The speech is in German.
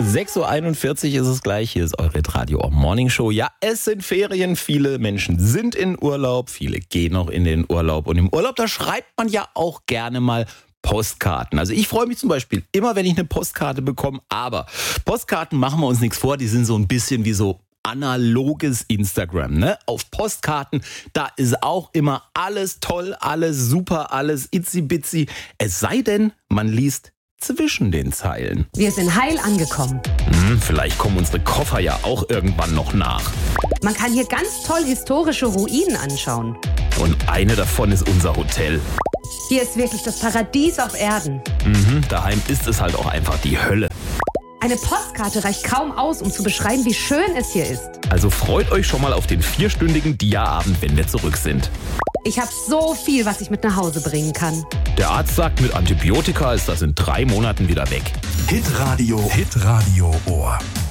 6.41 Uhr ist es gleich. Hier ist eure Radio Morning Show. Ja, es sind Ferien. Viele Menschen sind in Urlaub. Viele gehen noch in den Urlaub. Und im Urlaub, da schreibt man ja auch gerne mal Postkarten. Also ich freue mich zum Beispiel immer, wenn ich eine Postkarte bekomme. Aber Postkarten, machen wir uns nichts vor, die sind so ein bisschen wie so analoges Instagram, ne? Auf Postkarten, da ist auch immer alles toll, alles super, alles itzi-bitzi. Es sei denn, man liest zwischen den Zeilen. Wir sind heil angekommen. Vielleicht kommen unsere Koffer ja auch irgendwann noch nach. Man kann hier ganz toll historische Ruinen anschauen. Und eine davon ist unser Hotel. Hier ist wirklich das Paradies auf Erden. Daheim ist es halt auch einfach die Hölle. Eine Postkarte reicht kaum aus, um zu beschreiben, wie schön es hier ist. Also freut euch schon mal auf den 4-stündigen Dia-Abend, wenn wir zurück sind. Ich habe so viel, was ich mit nach Hause bringen kann. Der Arzt sagt, mit Antibiotika ist das in 3 Monaten wieder weg. Hitradio Ohr.